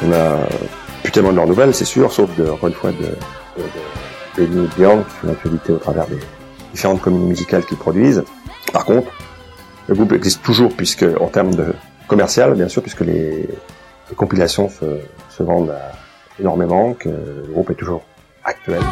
On a plus tellement de leurs nouvelles, c'est sûr, sauf encore une fois de Benny et Björn qui font l'actualité au travers des différentes communes musicales qu'ils produisent. Par contre, le groupe existe toujours puisque, en termes de commercial, bien sûr, puisque les compilations se vendent énormément, que le groupe est toujours actuel.